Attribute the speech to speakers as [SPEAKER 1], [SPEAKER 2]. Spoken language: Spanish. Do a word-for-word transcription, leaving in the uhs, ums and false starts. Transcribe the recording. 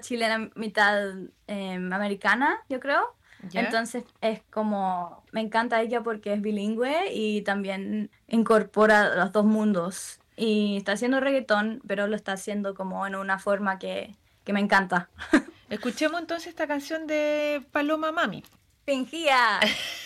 [SPEAKER 1] chilena, mitad eh, americana, yo creo.
[SPEAKER 2] ¿Ya?
[SPEAKER 1] Entonces es como, me encanta ella porque es bilingüe y también incorpora los dos mundos. Y está haciendo reggaetón, pero lo está haciendo como en una forma que, que me encanta.
[SPEAKER 2] Escuchemos entonces esta canción de Paloma Mami.
[SPEAKER 1] Fingía.